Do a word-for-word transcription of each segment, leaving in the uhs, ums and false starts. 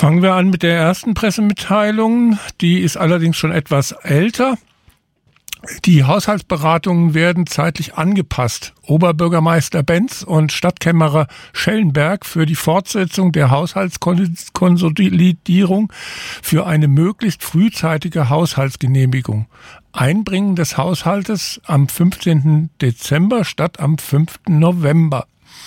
Fangen wir an mit der ersten Pressemitteilung. Die ist allerdings schon etwas älter. Die Haushaltsberatungen werden zeitlich angepasst. Oberbürgermeister Benz und Stadtkämmerer Schellenberg für die Fortsetzung der Haushaltskonsolidierung für eine möglichst frühzeitige Haushaltsgenehmigung. Einbringen des Haushaltes am fünfzehnten Dezember statt am fünften November.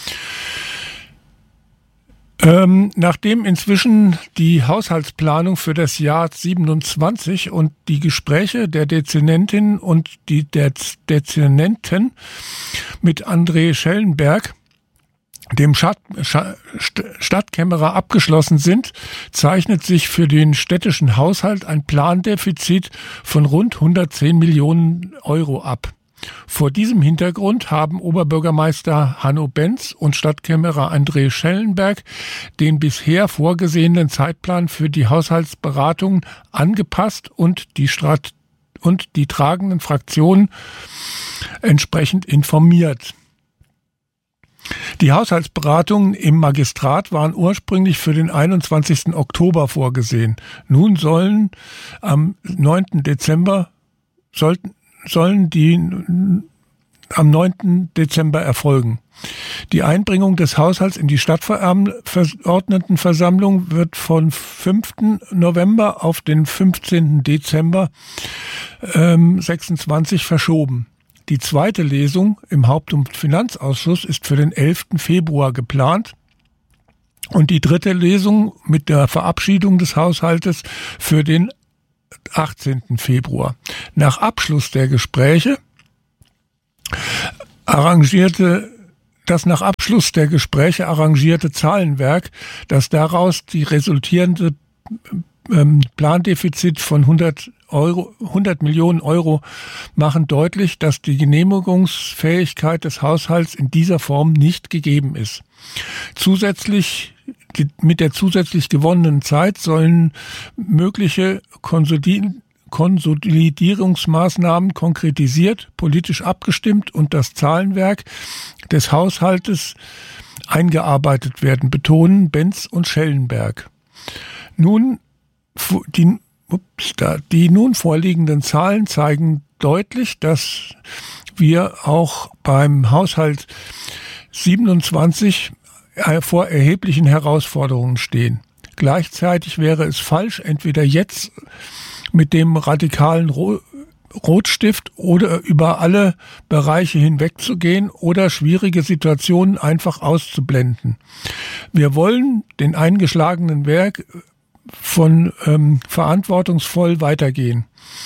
Ähm, nachdem inzwischen die Haushaltsplanung für das Jahr siebenundzwanzig und die Gespräche der Dezernentin und die der Dezernenten mit André Schellenberg, dem Stadt, Stadtkämmerer, abgeschlossen sind, zeichnet sich für den städtischen Haushalt ein Plandefizit von rund hundertzehn Millionen Euro ab. Vor diesem Hintergrund haben Oberbürgermeister Hanno Benz und Stadtkämmerer André Schellenberg den bisher vorgesehenen Zeitplan für die Haushaltsberatungen angepasst und die Strat- und die tragenden Fraktionen entsprechend informiert. Die Haushaltsberatungen im Magistrat waren ursprünglich für den einundzwanzigsten Oktober vorgesehen. Nun sollen am neunten Dezember sollten sollen die am neunten Dezember erfolgen. Die Einbringung des Haushalts in die Stadtverordnetenversammlung wird von fünften November auf den fünfzehnten Dezember ähm, sechsundzwanzig verschoben. Die zweite Lesung im Haupt- und Finanzausschuss ist für den elften Februar geplant und die dritte Lesung mit der Verabschiedung des Haushaltes für den achtzehnten Februar. Nach Abschluss der Gespräche arrangierte das nach Abschluss der Gespräche arrangierte Zahlenwerk, das daraus die resultierende ähm, Plandefizit von hundert Euro, hundert Millionen Euro machen deutlich, dass die Genehmigungsfähigkeit des Haushalts in dieser Form nicht gegeben ist. Zusätzlich Mit der zusätzlich gewonnenen Zeit sollen mögliche Konsolidierungsmaßnahmen konkretisiert, politisch abgestimmt und das Zahlenwerk des Haushaltes eingearbeitet werden, betonen Benz und Schellenberg. Nun, die, ups, da, die nun vorliegenden Zahlen zeigen deutlich, dass wir auch beim Haushalt siebenundzwanzig vor erheblichen Herausforderungen stehen. Gleichzeitig wäre es falsch, entweder jetzt mit dem radikalen Rotstift oder über alle Bereiche hinwegzugehen oder schwierige Situationen einfach auszublenden. Wir wollen den eingeschlagenen Weg von ähm, verantwortungsvoll weitergehen.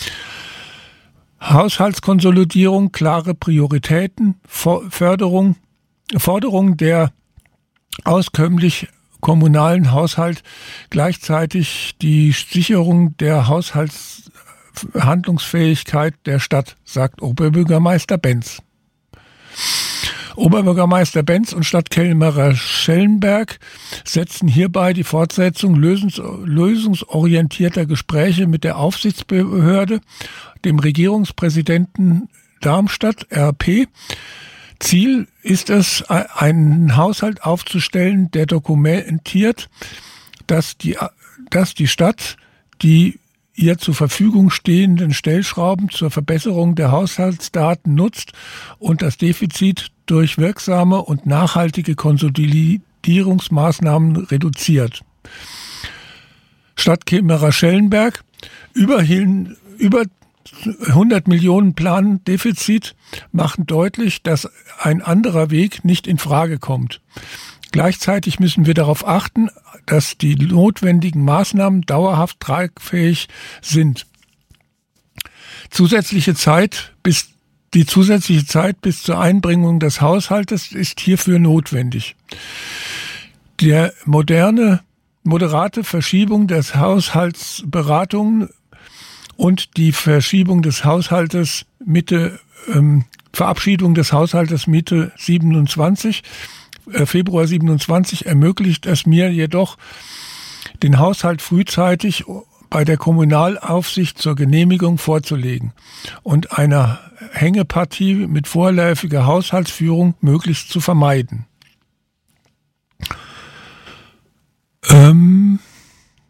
Haushaltskonsolidierung, klare Prioritäten, Förderung, Forderung der auskömmlich kommunalen Haushalt, gleichzeitig die Sicherung der Haushaltshandlungsfähigkeit der Stadt, sagt Oberbürgermeister Benz. Oberbürgermeister Benz und Stadtkämmerer Schellenberg setzen hierbei die Fortsetzung lösungs- lösungsorientierter Gespräche mit der Aufsichtsbehörde, dem Regierungspräsidenten Darmstadt, R P. Ziel ist es, einen Haushalt aufzustellen, der dokumentiert, dass die, dass die Stadt die ihr zur Verfügung stehenden Stellschrauben zur Verbesserung der Haushaltsdaten nutzt und das Defizit durch wirksame und nachhaltige Konsolidierungsmaßnahmen reduziert. Stadtkämmerer Schellenberg, überhin, über hundert Millionen Plandefizit machen deutlich, dass ein anderer Weg nicht in Frage kommt. Gleichzeitig müssen wir darauf achten, dass die notwendigen Maßnahmen dauerhaft tragfähig sind. Zusätzliche Zeit bis die zusätzliche Zeit bis zur Einbringung des Haushaltes ist hierfür notwendig. Der moderne, moderate Verschiebung des Haushaltsberatungen und die Verschiebung des Haushaltes Mitte, ähm, Verabschiedung des Haushaltes Mitte siebenundzwanzig, äh, Februar siebenundzwanzig ermöglicht es mir jedoch, den Haushalt frühzeitig bei der Kommunalaufsicht zur Genehmigung vorzulegen und eine Hängepartie mit vorläufiger Haushaltsführung möglichst zu vermeiden. Ähm,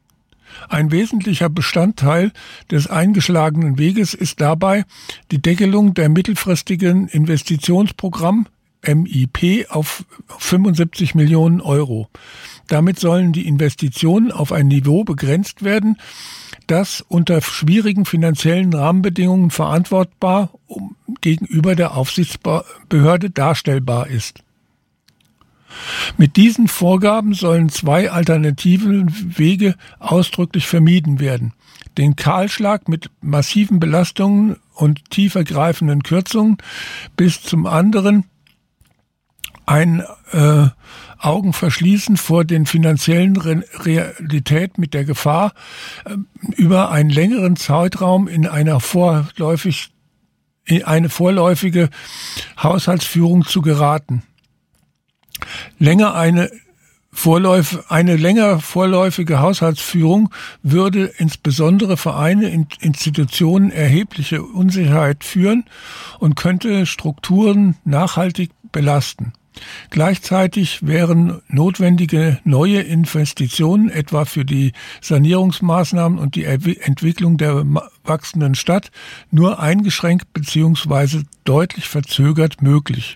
Ein wesentlicher Bestandteil des eingeschlagenen Weges ist dabei die Deckelung der mittelfristigen Investitionsprogramm M I P auf fünfundsiebzig Millionen Euro. Damit sollen die Investitionen auf ein Niveau begrenzt werden, das unter schwierigen finanziellen Rahmenbedingungen verantwortbar gegenüber der Aufsichtsbehörde darstellbar ist. Mit diesen Vorgaben sollen zwei alternative Wege ausdrücklich vermieden werden. Den Kahlschlag mit massiven Belastungen und tiefergreifenden Kürzungen bis zum anderen ein äh, Augenverschließen vor den finanziellen Re- Realität mit der Gefahr, äh, über einen längeren Zeitraum in einer vorläufig, in eine vorläufige Haushaltsführung zu geraten. Länger eine Vorläuf, eine länger vorläufige Haushaltsführung würde insbesondere Vereine und Institutionen erhebliche Unsicherheit führen und könnte Strukturen nachhaltig belasten. Gleichzeitig wären notwendige neue Investitionen, etwa für die Sanierungsmaßnahmen und die Entwicklung der wachsenden Stadt, nur eingeschränkt bzw. deutlich verzögert möglich.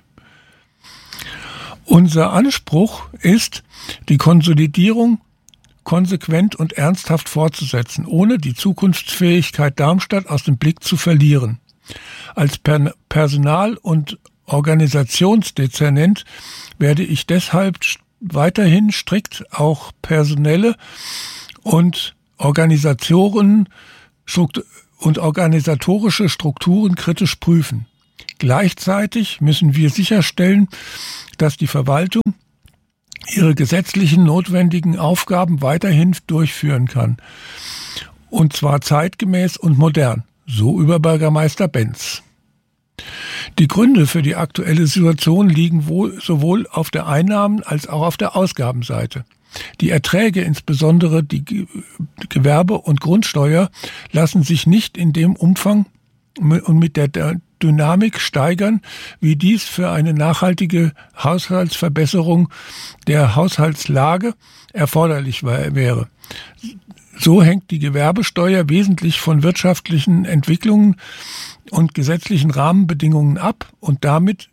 Unser Anspruch ist, die Konsolidierung konsequent und ernsthaft fortzusetzen, ohne die Zukunftsfähigkeit Darmstadt aus dem Blick zu verlieren. Als per- Personal- und Organisationsdezernent werde ich deshalb weiterhin strikt auch personelle und Organisatoren und organisatorische Strukturen kritisch prüfen. Gleichzeitig müssen wir sicherstellen, dass die Verwaltung ihre gesetzlichen notwendigen Aufgaben weiterhin durchführen kann. Und zwar zeitgemäß und modern, so Oberbürgermeister Benz. Die Gründe für die aktuelle Situation liegen wohl sowohl auf der Einnahmen- als auch auf der Ausgabenseite. Die Erträge, insbesondere die Gewerbe- und Grundsteuer, lassen sich nicht in dem Umfang und mit der Dynamik steigern, wie dies für eine nachhaltige Haushaltsverbesserung der Haushaltslage erforderlich wäre. So hängt die Gewerbesteuer wesentlich von wirtschaftlichen Entwicklungen und gesetzlichen Rahmenbedingungen ab und damit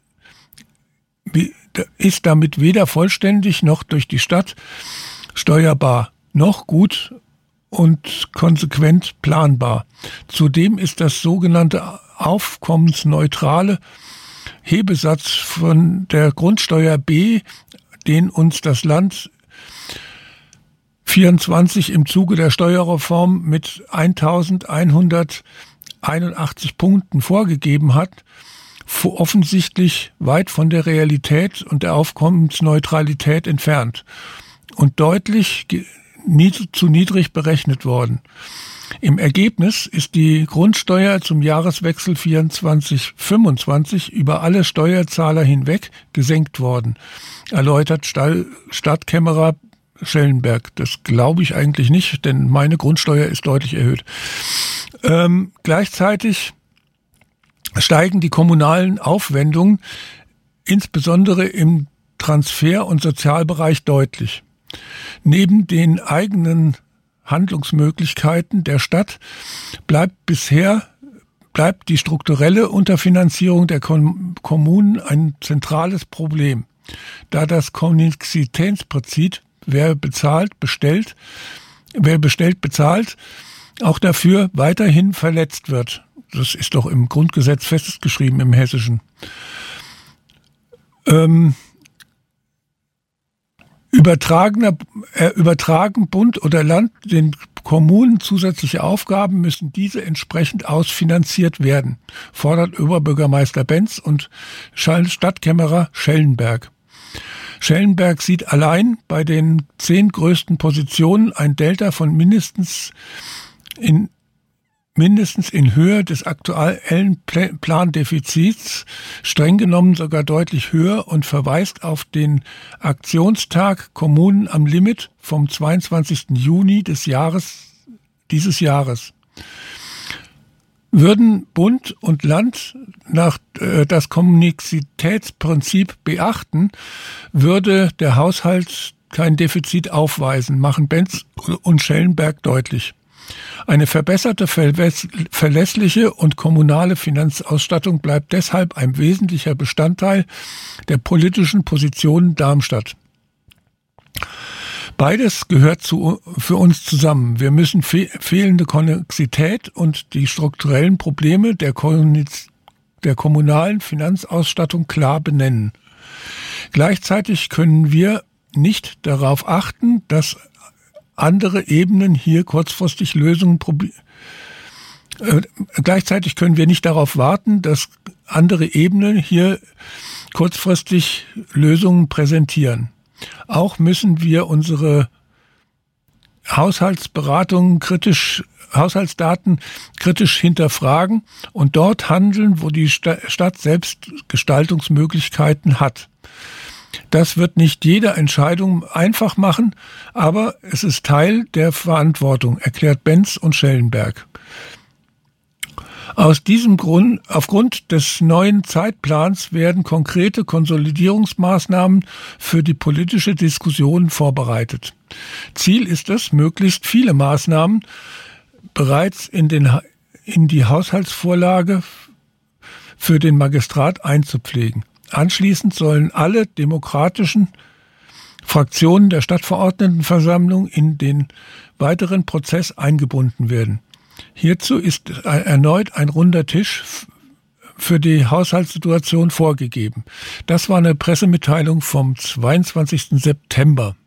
ist damit weder vollständig noch durch die Stadt steuerbar noch gut und konsequent planbar. Zudem ist das sogenannte aufkommensneutrale Hebesatz von der Grundsteuer B, den uns das Land vierundzwanzig im Zuge der Steuerreform mit eintausendeinhunderteinundachtzig Punkten vorgegeben hat, offensichtlich weit von der Realität und der Aufkommensneutralität entfernt und deutlich zu niedrig berechnet worden. Im Ergebnis ist die Grundsteuer zum Jahreswechsel vierundzwanzig fünfundzwanzig über alle Steuerzahler hinweg gesenkt worden, erläutert Stadtkämmerer Schellenberg. Das glaube ich eigentlich nicht, denn meine Grundsteuer ist deutlich erhöht. Ähm, gleichzeitig steigen die kommunalen Aufwendungen, insbesondere im Transfer- und Sozialbereich, deutlich. Neben den eigenen Handlungsmöglichkeiten der Stadt bleibt bisher bleibt die strukturelle Unterfinanzierung der Kom- Kommunen ein zentrales Problem, da das Konnexitätsprinzip, wer bezahlt, bestellt, wer bestellt, bezahlt, auch dafür weiterhin verletzt wird. Das ist doch im Grundgesetz festgeschrieben im Hessischen. Ähm, Übertragener, äh, übertragen Bund oder Land den Kommunen zusätzliche Aufgaben, müssen diese entsprechend ausfinanziert werden, fordert Oberbürgermeister Benz und Stadtkämmerer Schellenberg. Schellenberg sieht allein bei den zehn größten Positionen ein Delta von mindestens in mindestens in Höhe des aktuellen Plandefizits, streng genommen sogar deutlich höher, und verweist auf den Aktionstag Kommunen am Limit vom zweiundzwanzigsten Juni des Jahres, dieses Jahres. Würden Bund und Land nach äh, das Konnexitätsprinzip beachten, würde der Haushalt kein Defizit aufweisen, machen Benz und Schellenberg deutlich. Eine verbesserte, verlässliche und kommunale Finanzausstattung bleibt deshalb ein wesentlicher Bestandteil der politischen Positionen Darmstadt. Beides gehört zu, für uns zusammen. Wir müssen fe- fehlende Konnexität und die strukturellen Probleme der, Kon- der kommunalen Finanzausstattung klar benennen. Gleichzeitig können wir nicht darauf achten, dass andere Ebenen hier kurzfristig Lösungen probieren. Äh, gleichzeitig können wir nicht darauf warten, dass andere Ebenen hier kurzfristig Lösungen präsentieren. Auch müssen wir unsere Haushaltsberatungen kritisch, Haushaltsdaten kritisch hinterfragen und dort handeln, wo die Stadt selbst Gestaltungsmöglichkeiten hat. Das wird nicht jede Entscheidung einfach machen, aber es ist Teil der Verantwortung, erklärt Benz und Schellenberg. Aus diesem Grund, aufgrund des neuen Zeitplans werden konkrete Konsolidierungsmaßnahmen für die politische Diskussion vorbereitet. Ziel ist es, möglichst viele Maßnahmen bereits in, den, in die Haushaltsvorlage für den Magistrat einzupflegen. Anschließend sollen alle demokratischen Fraktionen der Stadtverordnetenversammlung in den weiteren Prozess eingebunden werden. Hierzu ist erneut ein runder Tisch für die Haushaltssituation vorgegeben. Das war eine Pressemitteilung vom zweiundzwanzigsten September.